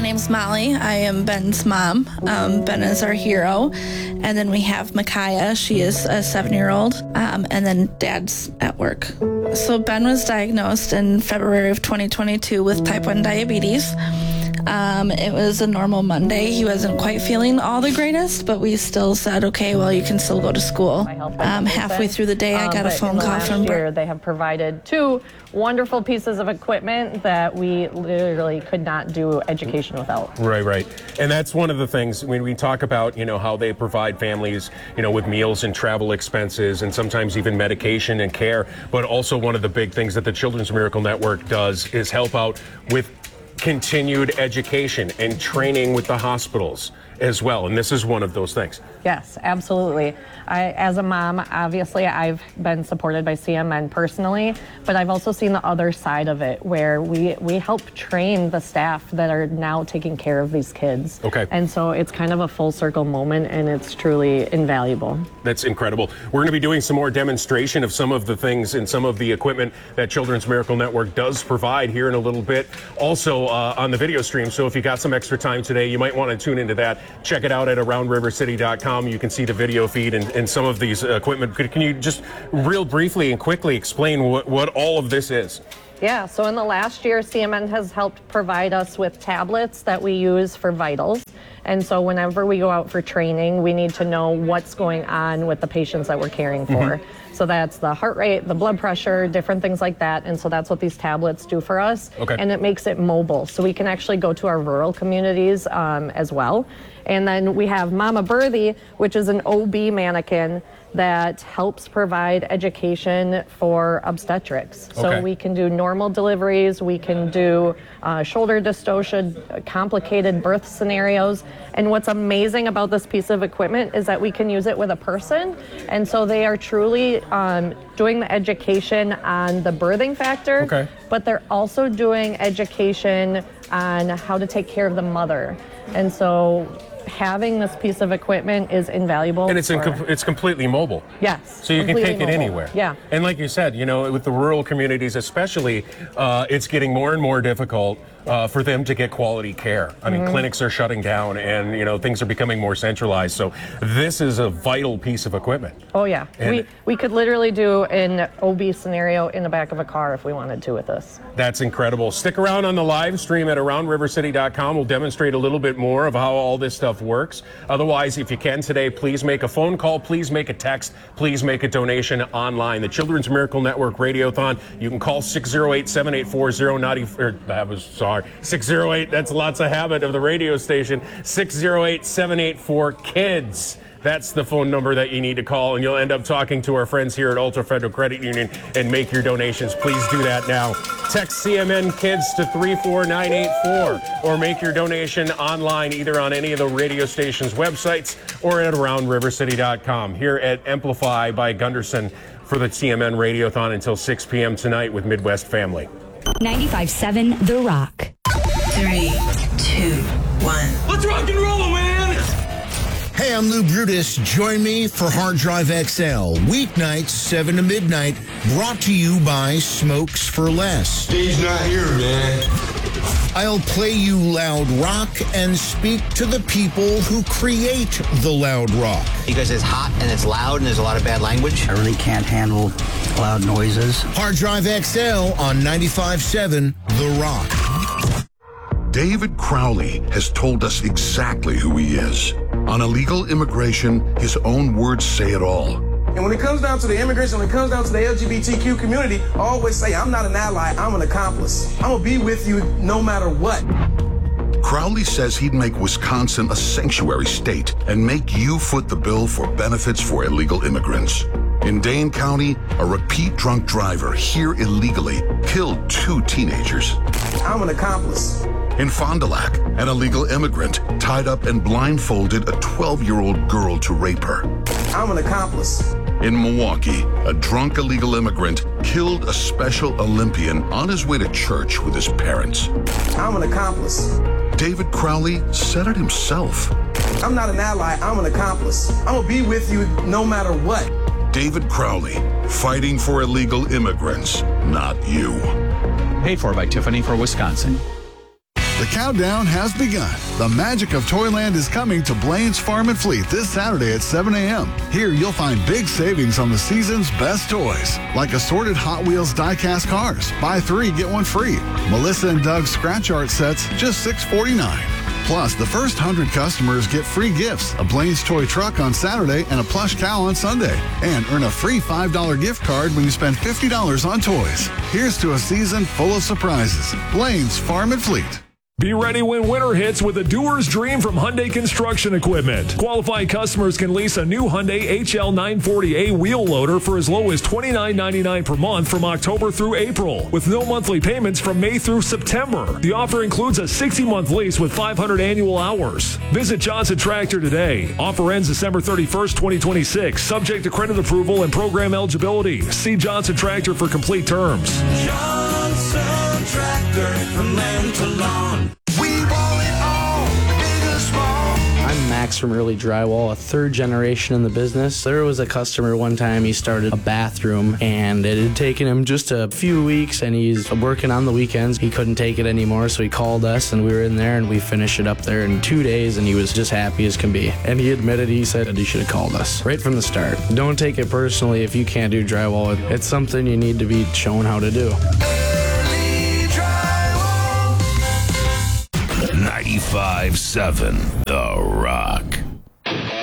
name's Molly. I am Ben's mom. Ben is our hero. And then we have Micaiah. She is a 7-year-old. And then Dad's at work. So Ben was diagnosed in February of 2022 with type 1 diabetes. It was a normal Monday. He wasn't quite feeling all the greatest, but we still said, okay, well, you can still go to school. Halfway through the day, I got a phone call from Year, they have provided 2 wonderful pieces of equipment that we literally could not do education without. Right. And that's one of the things when we talk about, how they provide families, with meals and travel expenses and sometimes even medication and care. But also one of the big things that the Children's Miracle Network does is help out with continued education and training with the hospitals as well. And this is one of those things. Yes, absolutely. As a mom, obviously, I've been supported by CMN personally, but I've also seen the other side of it where we help train the staff that are now taking care of these kids. Okay. And so it's kind of a full circle moment, and it's truly invaluable. That's incredible. We're going to be doing some more demonstration of some of the things and some of the equipment that Children's Miracle Network does provide here in a little bit. Also on the video stream, so if you got some extra time today, you might want to tune into that. Check it out at AroundRiverCity.com. You can see the video feed and some of these equipment. Can you just real briefly and quickly explain what all of this is? Yeah, so in the last year, CMN has helped provide us with tablets that we use for vitals. And so whenever we go out for training, we need to know what's going on with the patients that we're caring for. Mm-hmm. So that's the heart rate, the blood pressure, different things like that. And so that's what these tablets do for us. Okay. And it makes it mobile. So we can actually go to our rural communities as well. And then we have Mama Birthie, which is an OB mannequin that helps provide education for obstetrics. Okay. So we can do normal deliveries, we can do shoulder dystocia, complicated birth scenarios. And what's amazing about this piece of equipment is that we can use it with a person. And so they are truly doing the education on the birthing factor, okay, but they're also doing education on how to take care of the mother. And so having this piece of equipment is invaluable. And it's completely mobile. Yes. So you can take it anywhere. Yeah. And like you said, with the rural communities especially, it's getting more and more difficult for them to get quality care. I mean, clinics are shutting down and, things are becoming more centralized. So this is a vital piece of equipment. Oh, yeah. And we could literally do an OB scenario in the back of a car if we wanted to with this. That's incredible. Stick around on the live stream at AroundRiverCity.com. We'll demonstrate a little bit more of how all this stuff works. Otherwise, if you can today, please make a phone call, please make a text, please make a donation online. The Children's Miracle Network Radiothon, you can call 608-784-09. That's lots of habit of the radio station. 608-784-KIDS. That's the phone number that you need to call, and you'll end up talking to our friends here at Ultra Federal Credit Union and make your donations. Please do that now. Text CMN Kids to 34984 or make your donation online either on any of the radio station's websites or at AroundRiverCity.com. Here at Amplify by Gunderson for the CMN Radiothon until 6 p.m. tonight with Midwest Family. 95.7 The Rock. 3, 2, 1. Let's rock and roll, man! Hey, I'm Lou Brutus. Join me for Hard Drive XL. Weeknights, 7 to midnight. Brought to you by Smokes for Less. He's not here, man. I'll play you loud rock and speak to the people who create the loud rock. Because it's hot and it's loud and there's a lot of bad language. I really can't handle loud noises. Hard Drive XL on 95.7 The Rock. David Crowley has told us exactly who he is. On illegal immigration, his own words say it all. And when it comes down to the immigration, when it comes down to the LGBTQ community, I always say, I'm not an ally, I'm an accomplice. I'm gonna be with you no matter what. Crowley says he'd make Wisconsin a sanctuary state and make you foot the bill for benefits for illegal immigrants. In Dane County, a repeat drunk driver here illegally killed 2 teenagers. I'm an accomplice. In Fond du Lac, an illegal immigrant tied up and blindfolded a 12-year-old girl to rape her. I'm an accomplice. In Milwaukee, a drunk illegal immigrant killed a Special Olympian on his way to church with his parents. I'm an accomplice. David Crowley said it himself. I'm not an ally, I'm an accomplice. I'm gonna be with you no matter what. David Crowley, fighting for illegal immigrants, not you. Paid for by Tiffany for Wisconsin. The countdown has begun. The magic of Toyland is coming to Blaine's Farm and Fleet this Saturday at 7 a.m. Here you'll find big savings on the season's best toys, like assorted Hot Wheels die-cast cars. Buy 3, get 1 free. Melissa and Doug's scratch art sets, just $6.49. Plus, the first 100 customers get free gifts, a Blaine's Toy Truck on Saturday and a plush cow on Sunday. And earn a free $5 gift card when you spend $50 on toys. Here's to a season full of surprises. Blaine's Farm and Fleet. Be ready when winter hits with a doer's dream from Hyundai Construction Equipment. Qualified customers can lease a new Hyundai HL940A wheel loader for as low as $29.99 per month from October through April, with no monthly payments from May through September. The offer includes a 60-month lease with 500 annual hours. Visit Johnson Tractor today. Offer ends December 31st, 2026, subject to credit approval and program eligibility. See Johnson Tractor for complete terms. Johnson Tractor, from land to lawn. We want it all, big or small. I'm Max from Early Drywall, a third generation in the business. There was a customer one time, he started a bathroom and it had taken him just a few weeks and he's working on the weekends. He couldn't take it anymore, so he called us and we were in there and we finished it up there in 2 days and he was just happy as can be. And he admitted, he said that he should have called us right from the start. Don't take it personally if you can't do drywall. It's something you need to be shown how to do. 95.7 The Rock.